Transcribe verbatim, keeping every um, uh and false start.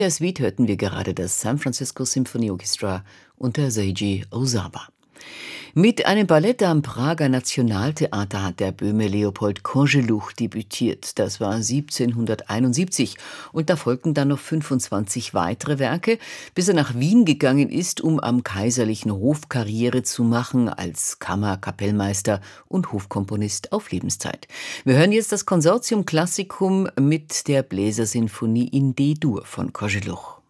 Der Suite hörten wir gerade das San Francisco Symphony Orchestra unter Seiji Ozawa. Mit einem Ballett am Prager Nationaltheater hat der Böhme Leopold Koželuch debütiert. Das war siebzehnhunderteinundsiebzig. Und da folgten dann noch fünfundzwanzig weitere Werke, bis er nach Wien gegangen ist, um am kaiserlichen Hof Karriere zu machen als Kammerkapellmeister und Hofkomponist auf Lebenszeit. Wir hören jetzt das Consortium Classicum mit der Bläsersinfonie in D-Dur von Koželuch.